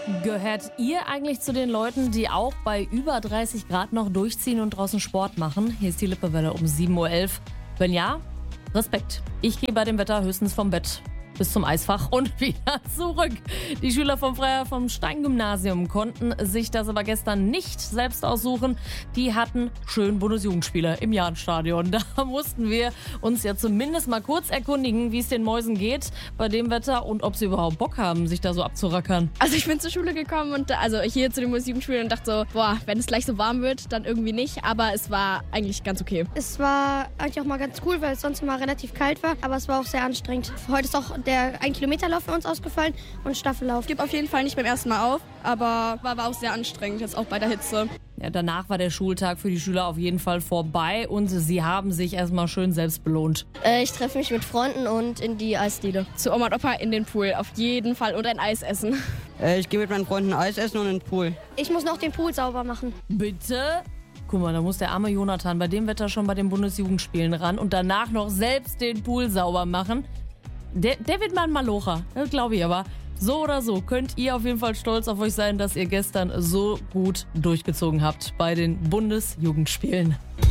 Gehört ihr eigentlich zu den Leuten, die auch bei über 30 Grad noch durchziehen und draußen Sport machen? Hier ist die Lippewelle um 7.11 Uhr. Wenn ja, Respekt. Ich gehe bei dem Wetter höchstens vom Bett bis zum Eisfach und wieder zurück. Die Schüler vom Steingymnasium konnten sich das aber gestern nicht selbst aussuchen. Die hatten schön Bundesjugendspiele im Jahnstadion. Da mussten wir uns ja zumindest mal kurz erkundigen, wie es den Mäusen geht bei dem Wetter und ob sie überhaupt Bock haben, sich da so abzurackern. Also ich bin zur Schule gekommen und also hier zu den Bundesjugendspielen und dachte so, boah, wenn es gleich so warm wird, dann irgendwie nicht. Aber es war eigentlich ganz okay. Es war eigentlich auch mal ganz cool, weil es sonst immer relativ kalt war, aber es war auch sehr anstrengend. Heute ist auch der 1-Kilometer-Lauf für uns ausgefallen und Staffellauf. Ich gebe auf jeden Fall nicht beim ersten Mal auf, aber war auch sehr anstrengend, jetzt auch bei der Hitze. Ja, danach war der Schultag für die Schüler auf jeden Fall vorbei und sie haben sich erstmal schön selbst belohnt. Ich treffe mich mit Freunden und in die Eisdiele. Zu Oma und Opa in den Pool, auf jeden Fall, und ein Eis essen. Ich gehe mit meinen Freunden Eis essen und in den Pool. Ich muss noch den Pool sauber machen. Bitte? Guck mal, da muss der arme Jonathan bei dem Wetter schon bei den Bundesjugendspielen ran und danach noch selbst den Pool sauber machen. Der wird mal ein Malocher, das glaube ich aber. So oder so könnt ihr auf jeden Fall stolz auf euch sein, dass ihr gestern so gut durchgezogen habt bei den Bundesjugendspielen.